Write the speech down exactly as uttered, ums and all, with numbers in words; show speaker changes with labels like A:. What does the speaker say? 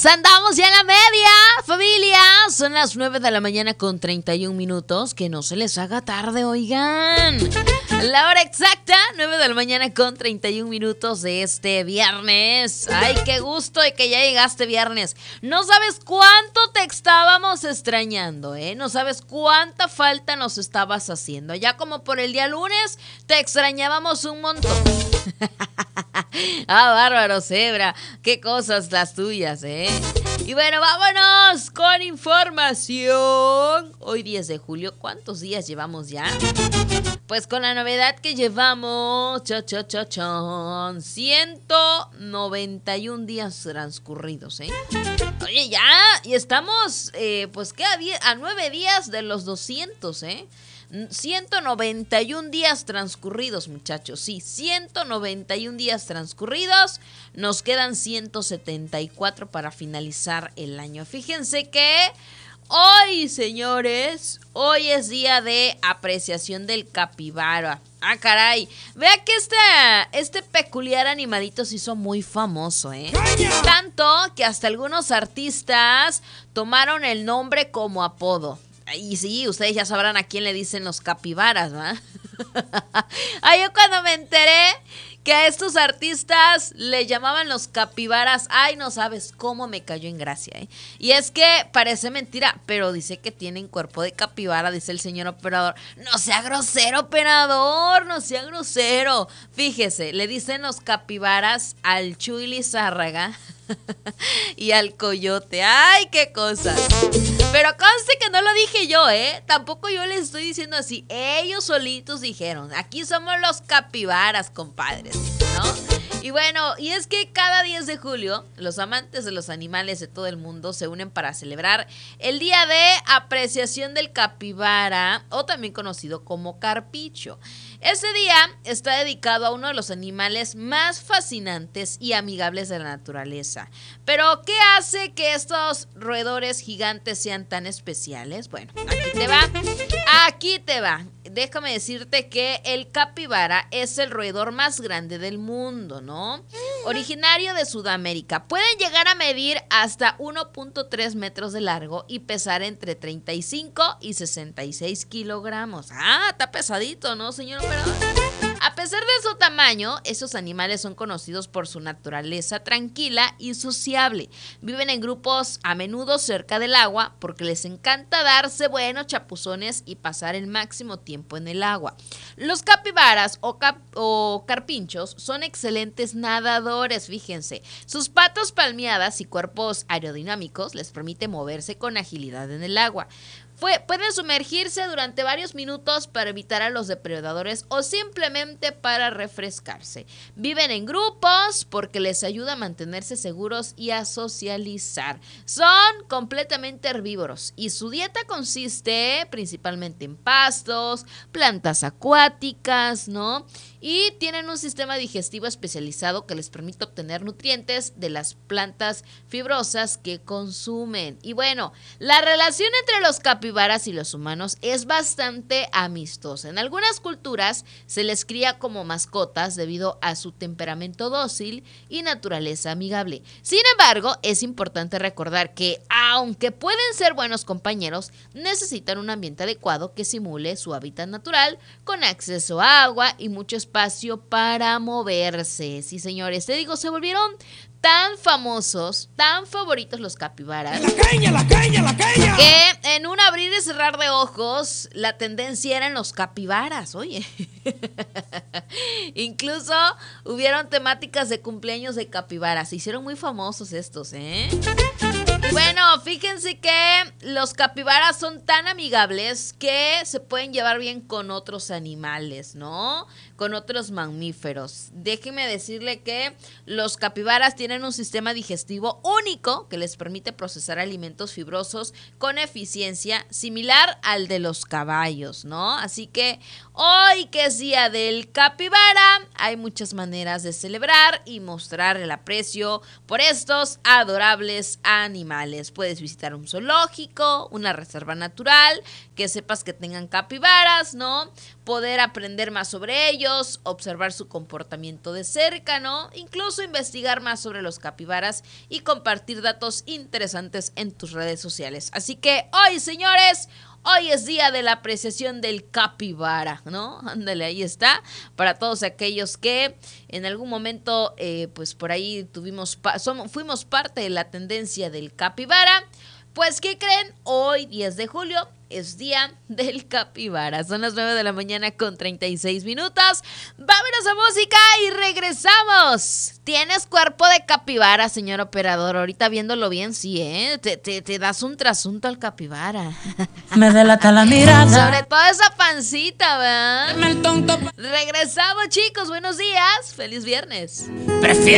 A: Andamos ya en la media, familia. Son las nueve de la mañana con treinta y un minutos. Que no se les haga tarde, oigan. La hora exacta, nueve de la mañana con treinta y un minutos de este viernes. Ay, qué gusto de que ya llegaste viernes. No sabes cuánto te estábamos extrañando, ¿eh? No sabes cuánta falta nos estabas haciendo. Ya como por el día lunes te extrañábamos un montón. Ah, bárbaro, Zebra. Qué cosas las tuyas, ¿eh? Y bueno, vámonos con información. Hoy diez de julio, ¿cuántos días llevamos ya? Pues con la novedad que llevamos, cho, cho, cho, chon, ciento noventa y un días transcurridos, ¿eh? Oye, ya, y estamos, eh, pues, ¿qué? A, diez, a nueve días de los doscientos, ¿eh? ciento noventa y un días transcurridos, muchachos. Sí, ciento noventa y un días transcurridos. Nos quedan ciento setenta y cuatro para finalizar el año. Fíjense que hoy, señores, hoy es día de apreciación del capibara. Ah, caray. Vea que este, este peculiar animalito se hizo muy famoso, ¿eh? Tanto que hasta algunos artistas tomaron el nombre como apodo. Y sí, ustedes ya sabrán a quién le dicen los capibaras, ¿verdad? Ay, yo cuando me enteré que a estos artistas le llamaban los capibaras, ay, no sabes cómo me cayó en gracia, ¿eh? Y es que parece mentira, pero dice que tienen cuerpo de capibara, dice el señor operador. No sea grosero, operador, no sea grosero. Fíjese, le dicen los capibaras al Chuy Lizárraga y al Coyote. ¡Ay, qué cosas! Pero conste que no lo dije yo, ¿eh? Tampoco yo les estoy diciendo así. Ellos solitos dijeron, aquí somos los capibaras, compadres, ¿no? Y bueno, y es que cada diez de julio, los amantes de los animales de todo el mundo se unen para celebrar el Día de Apreciación del Capibara, o también conocido como carpicho. Este día está dedicado a uno de los animales más fascinantes y amigables de la naturaleza. Pero, ¿qué hace que estos roedores gigantes sean tan especiales? Bueno, aquí te va. Aquí te va. Déjame decirte que el capibara es el roedor más grande del mundo, ¿no? Originario de Sudamérica. Pueden llegar a medir hasta uno punto tres metros de largo y pesar entre treinta y cinco y sesenta y seis kilogramos. Ah, está pesadito, ¿no, señor operador? A pesar de su tamaño, esos animales son conocidos por su naturaleza tranquila y sociable. Viven en grupos a menudo cerca del agua porque les encanta darse buenos chapuzones y pasar el máximo tiempo en el agua. Los capibaras o, cap o carpinchos son excelentes nadadores, fíjense. Sus patas palmeadas y cuerpos aerodinámicos les permiten moverse con agilidad en el agua. Fue, pueden sumergirse durante varios minutos para evitar a los depredadores o simplemente para refrescarse. Viven en grupos porque les ayuda a mantenerse seguros y a socializar. Son completamente herbívoros y su dieta consiste principalmente en pastos, plantas acuáticas, ¿no? Y tienen un sistema digestivo especializado que les permite obtener nutrientes de las plantas fibrosas que consumen. Y bueno, la relación entre los capibaras y los humanos es bastante amistosa. En algunas culturas se les cría como mascotas debido a su temperamento dócil y naturaleza amigable. Sin embargo, es importante recordar que, aunque pueden ser buenos compañeros, necesitan un ambiente adecuado que simule su hábitat natural, con acceso a agua y mucho espacio espacio para moverse. Sí, señores, te digo, se volvieron tan famosos, tan favoritos los capibaras. ¡La caña, la caña, la caña! Que en un abrir y cerrar de ojos, la tendencia eran los capibaras, oye. Incluso hubieron temáticas de cumpleaños de capibaras. Se hicieron muy famosos estos, ¿eh? Bueno, fíjense que los capibaras son tan amigables que se pueden llevar bien con otros animales, ¿no? Con otros mamíferos. Déjenme decirle que los capibaras tienen un sistema digestivo único que les permite procesar alimentos fibrosos con eficiencia similar al de los caballos, ¿no? Así que hoy, que es día del capibara, hay muchas maneras de celebrar y mostrar el aprecio por estos adorables animales. animales. Puedes visitar un zoológico, una reserva natural, que sepas que tengan capibaras, ¿no? Poder aprender más sobre ellos, observar su comportamiento de cerca, ¿no? Incluso investigar más sobre los capibaras y compartir datos interesantes en tus redes sociales. Así que hoy, señores, hoy es día de la apreciación del capibara, ¿no? Ándale, ahí está. Para todos aquellos que en algún momento, eh, pues por ahí tuvimos, pa- somos, fuimos parte de la tendencia del capibara. Pues, ¿qué creen? Hoy, diez de julio, es día del capibara. Son las nueve de la mañana con treinta y seis minutos. Vámonos a música y regresamos. ¿Tienes cuerpo de capibara, señor operador? Ahorita viéndolo bien, sí, ¿eh? Te, te, te das un trasunto al capibara.
B: Me delata la mirada.
A: Sobre todo esa pancita, ¿verdad? Regresamos, chicos. Buenos días. Feliz viernes.
B: Prefiero